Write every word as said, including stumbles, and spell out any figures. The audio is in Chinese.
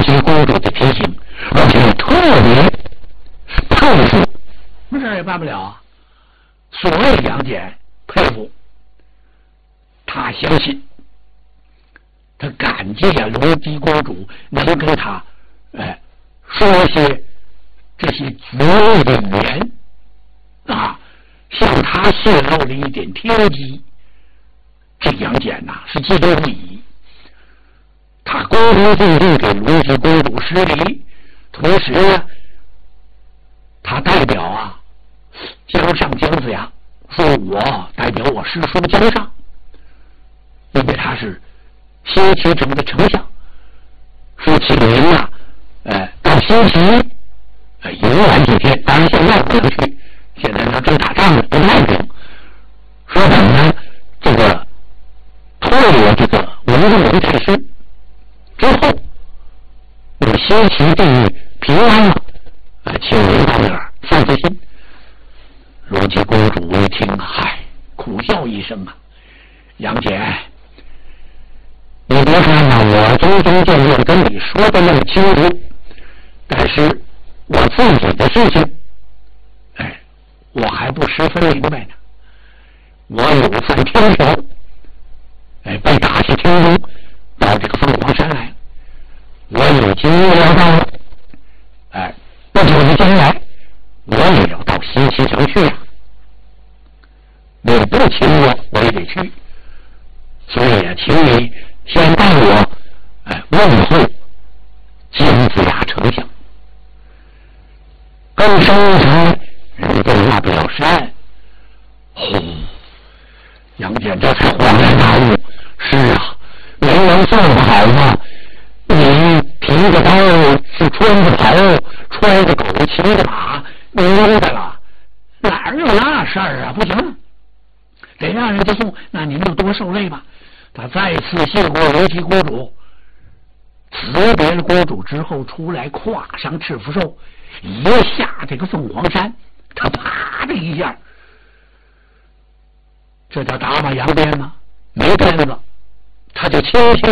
些公主的提醒，而且特别佩服，什么事也办不了啊。所谓杨戬佩服，他相信，他感激啊罗辑公主能跟他哎说些这些绝密的语言啊，向他泄露了一点天机。这杨戬呐、啊、是激动不已，他恭恭敬敬给罗辑公主施礼，同时呢，他代表啊江上姜子牙，说我代表我师叔江上，因为他是新齐城的丞相，说请您呐，呃，到新齐，呃，游玩几天，当然现在不能去，现在呢正打仗呢，不太平。说等呢，这个脱了这个文宗龙太师之后，那个新齐地域平安了，呃，请您到那儿散散心。罗辑公主一听，嗨，苦笑一声啊，杨戬，你别看啊，我中中正正跟你说的那么清楚，但是我自己的事情，哎，我还不十分明白呢。我有犯天条，哎，被打下天宫，到这个凤凰山来，我已经预料到了，哎，不久的将来，我也要到新齐城去呀、啊。你不请我，我也得去，所以啊，请你先带我，哎，问候姜子牙丞相。更深一层，人更下不了山。轰！杨戬这才恍然大悟，是啊，没能送好吗？你提着刀，是穿着袍，揣着狗，骑着马，明白了？哪有那事儿啊？不行，得让人家送，那您就多受累吧。他再次谢过罗辑公主，辞别了公主之后，出来跨上赤福兽，一下这个凤凰山，他啪的一下，这叫打马扬鞭吗？没鞭子，他就轻轻